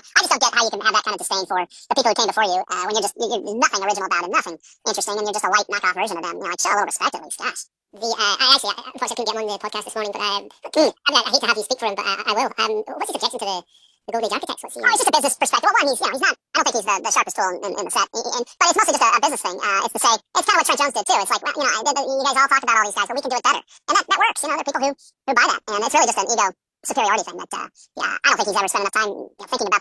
I just don't get how you can have that kind of disdain for the people who came before you when you're nothing original about it, nothing interesting, and you're just a light knockoff version of them. Like, show a little respect at least, gosh. Of course, I couldn't get one on the podcast this morning, but I hate to have you speak for him, but I will. What's his objection to the Golden Age Architects? Let's see. Oh, it's just a business perspective. Well, one, he's not. I don't think he's the sharpest tool in the set. But it's mostly just a business thing. It's to say, it's kind of what Trent Jones did too. It's like, well, you guys all talk about all these guys, but we can do it better, and that works. There are people who buy that, and it's really just an ego superiority thing that I don't think he's ever spent enough time thinking about